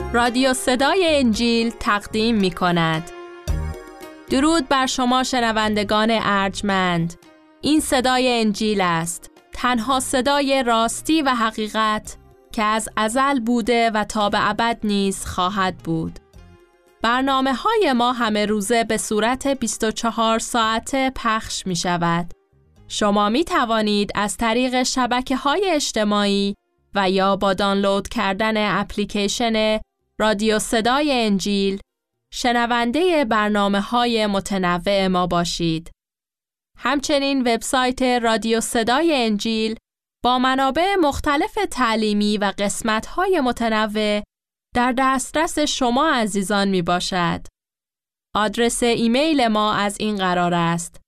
رادیو صدای انجیل تقدیم می کند. درود بر شما شنوندگان ارجمند. این صدای انجیل است، تنها صدای راستی و حقیقت که از ازل بوده و تا به ابد نیز خواهد بود. برنامه‌های ما همه روزه به صورت 24 ساعته پخش می شود. شما می توانید از طریق شبکه‌های اجتماعی و یا با دانلود کردن اپلیکیشن رادیو صدای انجیل شنونده برنامه‌های متنوع ما باشید. همچنین وبسایت رادیو صدای انجیل با منابع مختلف تعلیمی و قسمت‌های متنوع در دسترس شما عزیزان می باشد. آدرس ایمیل ما از این قرار است: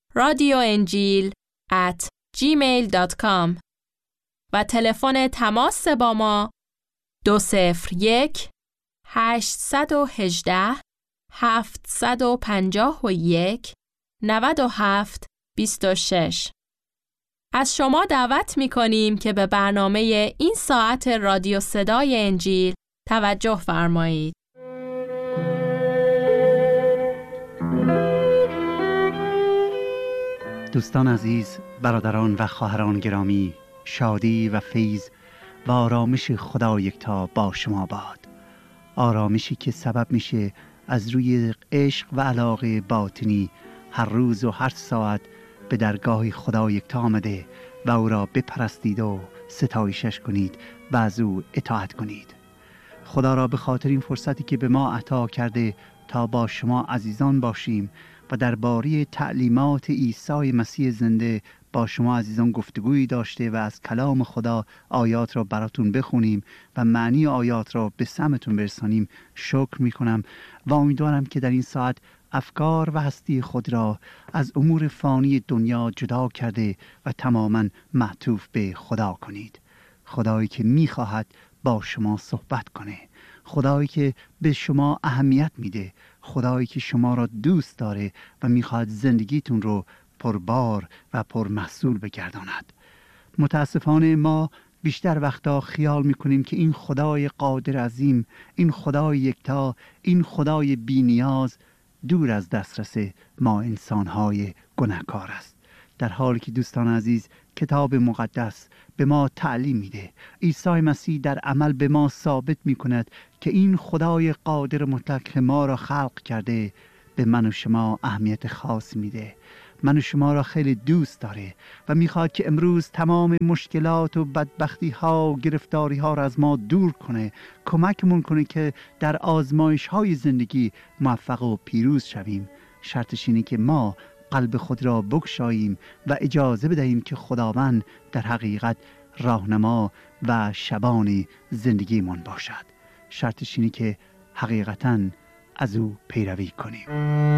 radioenjil@gmail.com و تلفن تماس با ما 201 818 751 97 26. از شما دعوت می کنیم که به برنامه این ساعت رادیو صدای انجیل توجه فرمایید. دوستان عزیز، برادران و خواهران گرامی، شادی و فیض و آرامش خدا یکتا با شما باد. آرامشی که سبب میشه از روی عشق و علاقه باطنی هر روز و هر ساعت به درگاه خدا یکتا آمده و او را بپرستید و ستایشش کنید و از او اطاعت کنید. خدا را به خاطر این فرصتی که به ما عطا کرده تا با شما عزیزان باشیم و درباره تعلیمات عیسی مسیح زنده با شما عزیزان گفتگویی داشته و از کلام خدا آیات را براتون بخونیم و معنی آیات را به سمتون برسانیم شکر میکنم و امیدوارم که در این ساعت افکار و هستی خود را از امور فانی دنیا جدا کرده و تماما معطوف به خدا کنید. خدایی که میخواهد با شما صحبت کنه، خدایی که به شما اهمیت میده، خدایی که شما را دوست داره و میخواهد زندگیتون رو پربار و پرمحصول بگرداند. متاسفانه ما بیشتر وقتا خیال میکنیم که این خدای قادر عظیم، این خدای یکتا، این خدای بی نیاز دور از دسترس ما انسانهای گناهکار است، در حالی که دوستان عزیز کتاب مقدس به ما تعلیم میده. عیسی مسیح در عمل به ما ثابت میکند که این خدای قادر مطلق که ما را خلق کرده به من و شما اهمیت خاص میده. من و شما را خیلی دوست داره و میخواد که امروز تمام مشکلات و بدبختی ها و گرفتاری ها را از ما دور کنه، کمکمون کنه که در آزمایش های زندگی موفق و پیروز شویم. شرطش اینه که ما قلب خود را بگشاییم و اجازه بدهیم که خداوند در حقیقت راهنما و شبان زندگیمان باشد. شرطش اینه که حقیقتاً از او پیروی کنیم.